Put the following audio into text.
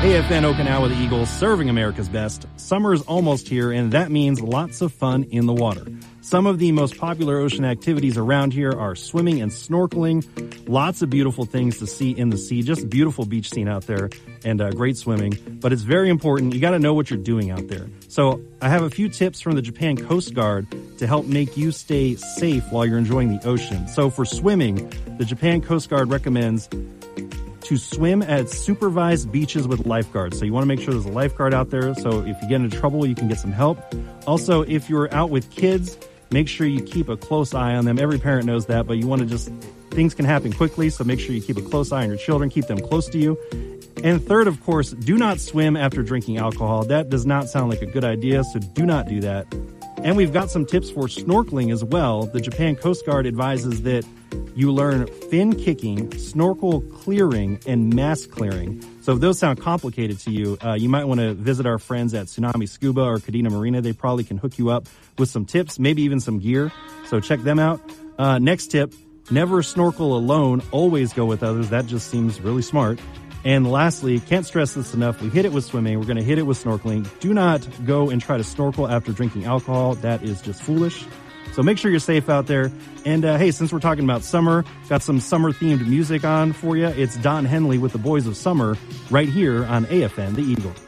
AFN Okinawa, the Eagles, serving America's best. Summer is almost here, and that means lots of fun in the water. Some of the most popular ocean activities around here are swimming and snorkeling. Lots of beautiful things to see in the sea. Just beautiful beach scene out there and great swimming. But it's very important. You got to know what you're doing out there. So I have a few tips from the Japan Coast Guard to help make you stay safe while you're enjoying the ocean. So for swimming, the Japan Coast Guard recommends to swim at supervised beaches with lifeguards. So you want to make sure there's a lifeguard out there. So if you get into trouble, you can get some help. Also, if you're out with kids, make sure you keep a close eye on them. Every parent knows that, but you want to things can happen quickly, so make sure you keep a close eye on your children, keep them close to you. And third, of course, do not swim after drinking alcohol. That does not sound like a good idea, so do not do that. And we've got some tips for snorkeling as well. The Japan Coast Guard advises that you learn fin kicking, snorkel clearing, and mask clearing. So if those sound complicated to you, you might want to visit our friends at Tsunami Scuba or Kadena Marina. They probably can hook you up with some tips, maybe even some gear. So check them out. Next tip, never snorkel alone. Always go with others. That just seems really smart. And lastly, can't stress this enough, we hit it with swimming, we're going to hit it with snorkeling. Do not go and try to snorkel after drinking alcohol. That is just foolish. So make sure you're safe out there. And hey, since we're talking about summer, got some summer-themed music on for you. It's Don Henley with the Boys of Summer right here on AFN, the Eagle.